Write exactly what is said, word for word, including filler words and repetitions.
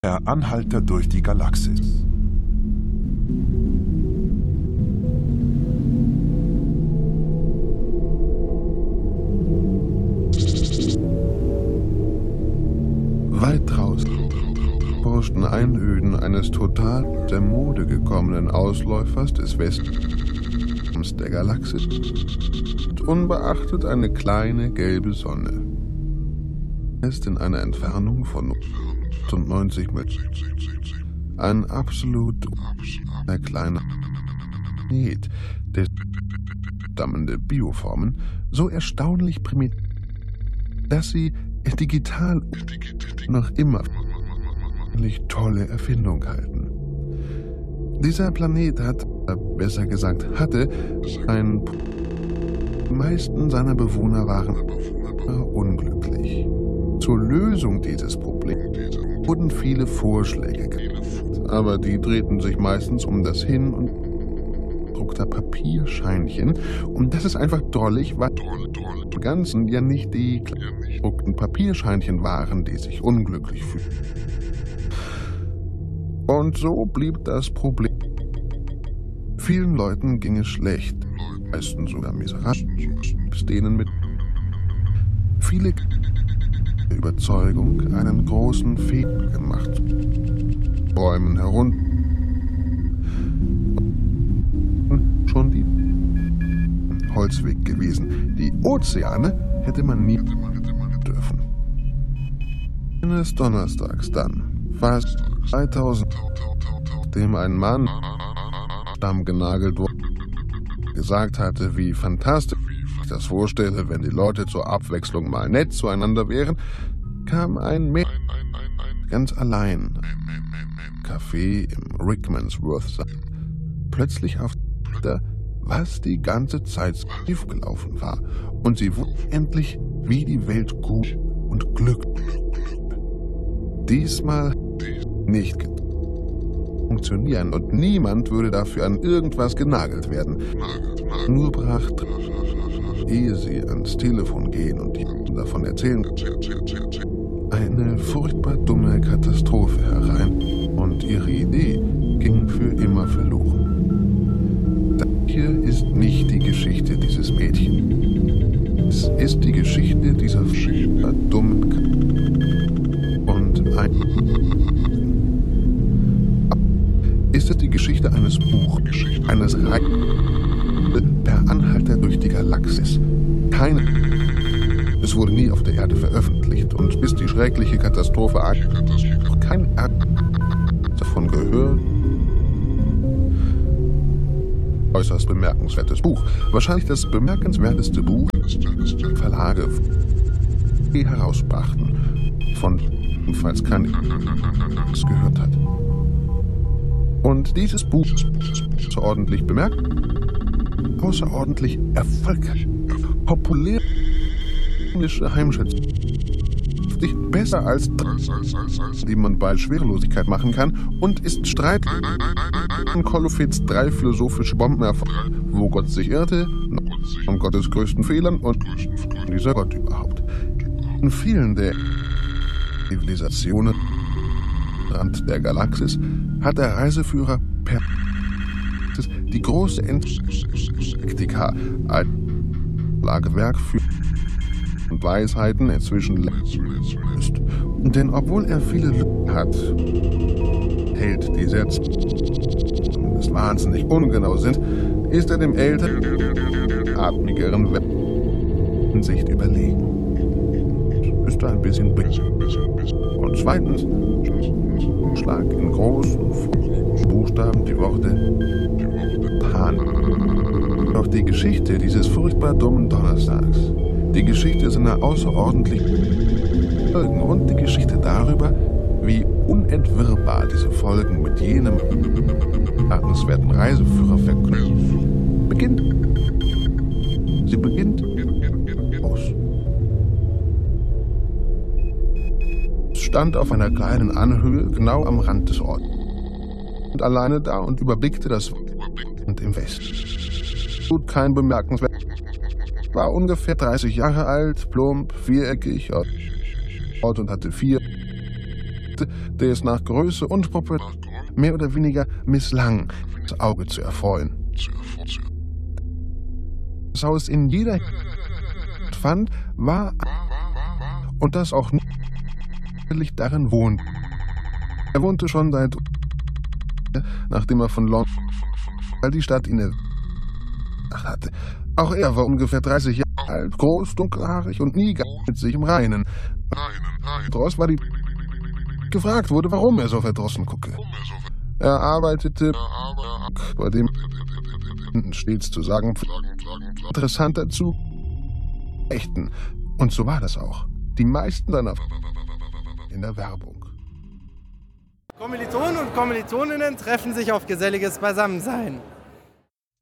Per Anhalter durch die Galaxis. Weit draußen, forschten Einöden eines total der Mode gekommenen Ausläufers des Westens der Galaxis, unbeachtet eine kleine gelbe Sonne. Ist in einer Entfernung von neunzig Meter. Ein absolut kleiner Planet, der stammende Bioformen so erstaunlich primitiv, dass sie digital noch immer tolle Erfindung halten. Dieser Planet hat, besser gesagt hatte, ein die meisten seiner Bewohner waren unglücklich. Zur Lösung dieses Problems wurden viele Vorschläge gemacht, aber die drehten sich meistens um das Hin- und druckter Papierscheinchen, und das ist einfach drollig, weil im Ganzen ja nicht die gedruckten Papierscheinchen waren, die sich unglücklich fühlten. Und so blieb das Problem. Vielen Leuten ging es schlecht, meisten sogar miserabel, denen mit viele Überzeugung einen großen Fehler gemacht, Bäumen herunter, schon die Holzweg gewesen. Die Ozeane hätte man nie dürfen. Eines Donnerstags dann, fast zweitausend, dem ein Mann Stamm genagelt wurde, gesagt hatte, wie fantastisch ich das vorstelle, wenn die Leute zur Abwechslung mal nett zueinander wären, kam ein Mädchen ganz allein im Café im Rickmansworth plötzlich auf der, was die ganze Zeit schief gelaufen war, und sie wusste endlich, wie die Welt gut und glücklich diesmal nicht funktionieren, und niemand würde dafür an irgendwas genagelt werden. Nur brach, ehe sie ans Telefon gehen und davon erzählen, eine furchtbar dumme Katastrophe herein, und ihre Idee ging für immer verloren. Das hier ist nicht die Geschichte dieses Mädchens. Es ist die Geschichte dieser furchtbar dummen Katastrophe. Und ein ist es die Geschichte eines Buches, eines Reisen per Anhalter durch die Galaxis. Keine. Es wurde nie auf der Erde veröffentlicht, und bis die schreckliche Katastrophe noch kein Erd davon gehört. Äußerst bemerkenswertes Buch. Wahrscheinlich das bemerkenswerteste Buch, das Verlage herausbrachten, von falls keiner es gehört hat. Und dieses Buch ist außerordentlich bemerkt, außerordentlich erfolgreich, populär Heimschätzung, nicht besser als die man bei Schwerelosigkeit machen kann, und ist Streit von Kolofits drei philosophische Bomben erfolgt, wo Gott sich irrte, von Gottes größten Fehlern und dieser Gott überhaupt. In vielen der Zivilisationen Rand der Galaxis hat der Reiseführer per die große Enzyklopädie ein Lagewerk für und Weisheiten inzwischen ist. Denn obwohl er viele Lücken hat, hält die Sätze zumindest wahnsinnig ungenau sind, ist er dem älteren, atmigeren Hinsicht überlegen. Ist ein bisschen big. Und zweitens schlag in großen Buchstaben die Worte Pan. Doch die Geschichte dieses furchtbar dummen Donnerstags, die Geschichte seiner außerordentlichen Folgen und die Geschichte darüber, wie unentwirrbar diese Folgen mit jenem bemerkenswerten Reiseführer verknüpfen, beginnt. Sie beginnt aus. Es stand auf einer kleinen Anhöhe genau am Rand des Ortes und alleine da und überblickte das und im Westen. Tut kein bemerkenswert. War ungefähr dreißig Jahre alt, plump, viereckig und hatte vier der es nach Größe und Popularität mehr oder weniger misslang, das Auge zu erfreuen. Das Haus in jeder fand, war und das auch nicht darin wohnt. Er wohnte schon seit, nachdem er von London, weil die Stadt ihn hatte. Auch er war ungefähr dreißig Jahre alt, groß, dunkelhaarig und nie mit sich im Reinen. Verdrossen war die gefragt wurde, warum er so verdrossen gucke. Er arbeitete, bei dem stets zu sagen, interessant dazu, echten. Und so war das auch. Die meisten seiner in der Werbung. Kommilitonen und Kommilitoninnen treffen sich auf geselliges Beisammensein.